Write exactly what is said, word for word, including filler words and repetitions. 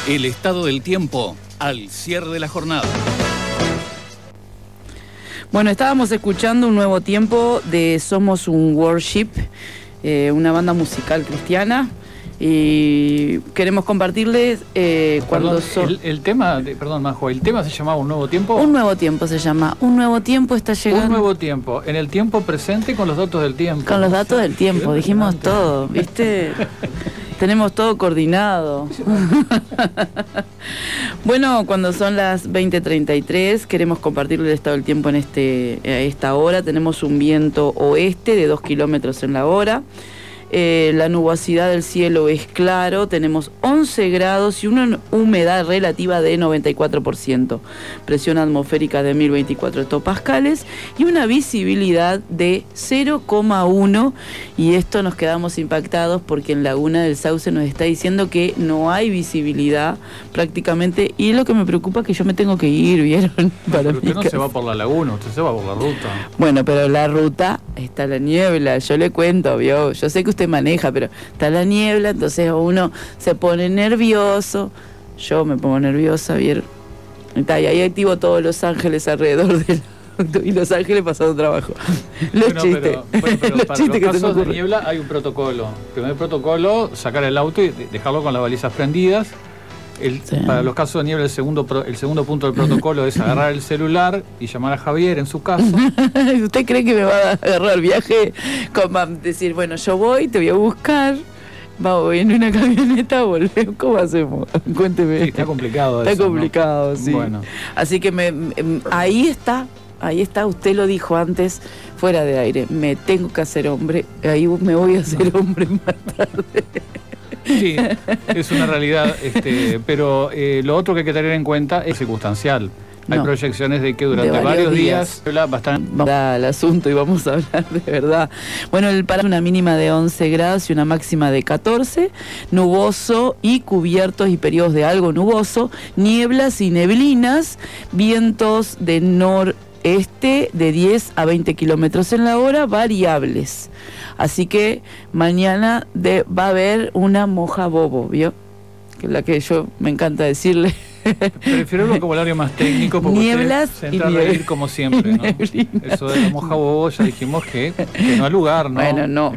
El estado del tiempo al cierre de la jornada. Bueno, estábamos escuchando un nuevo tiempo de Somos un Worship, eh, una banda musical cristiana, y queremos compartirles eh, cuando perdón, son... el, el tema, de, perdón Majo, ¿el tema se llamaba Un Nuevo Tiempo? Un Nuevo Tiempo se llama, Un Nuevo Tiempo está llegando. Un Nuevo Tiempo, en el tiempo presente con los datos del tiempo. Con los datos del tiempo, dijimos todo, ¿viste? Tenemos todo coordinado. Bueno, cuando son las veinte treinta y tres, queremos compartir el estado del tiempo en este, a esta hora. Tenemos un viento oeste de dos kilómetros en la hora. Eh, la nubosidad del cielo es claro, tenemos once grados y una humedad relativa de noventa y cuatro por ciento, presión atmosférica de mil veinticuatro hectopascales y una visibilidad de cero coma uno, y esto nos quedamos impactados porque en Laguna del Sauce nos está diciendo que no hay visibilidad prácticamente, y lo que me preocupa es que yo me tengo que ir, ¿vieron? Para pero usted no casa. se va por la laguna, usted se va por la ruta. Bueno, pero la ruta está la niebla, yo le cuento, ¿vio? Yo sé que usted maneja, pero está la niebla, entonces uno se pone nervioso, yo me pongo nerviosa, ¿vieron? Y ahí activo todos Los Ángeles alrededor del auto, y Los Ángeles pasando trabajo. Los Bueno, chistes, pero, bueno, pero los para chistes los que se me casos de ocurren. niebla hay un protocolo. Primer protocolo, sacar el auto y dejarlo con las balizas prendidas. El, Sí. Para los casos de niebla, el segundo, pro, el segundo punto del protocolo es agarrar el celular y llamar a Javier en su casa. ¿Usted cree que me va a agarrar viaje? Como a decir, bueno, yo voy, te voy a buscar, vamos en una camioneta, volvemos, ¿cómo hacemos? Cuénteme. Sí, está complicado Está eso, complicado, ¿no? sí. Bueno. Así que me, me- ahí está, ahí está, usted lo dijo antes, fuera de aire, me tengo que hacer hombre, ahí me voy a hacer hombre más tarde. Sí, es una realidad, este, pero eh, lo otro que hay que tener en cuenta es circunstancial. Hay No. proyecciones de que durante De varios, varios días, días va a estar... Vamos al asunto y vamos a hablar de verdad. Bueno, el para una mínima de once grados y una máxima de catorce, nuboso y cubiertos y periodos de algo nuboso, nieblas y neblinas, vientos de noreste de diez a veinte kilómetros en la hora, variables. Así que mañana de, va a haber una moja bobo, ¿vio? Que es la que yo me encanta decirle. Prefiero el vocabulario más técnico porque Nieblas usted se y entra a nieblas. reír como siempre, ¿no? Neblinas. Eso de la moja bobo ya dijimos que, que no hay lugar, ¿no? Bueno, no.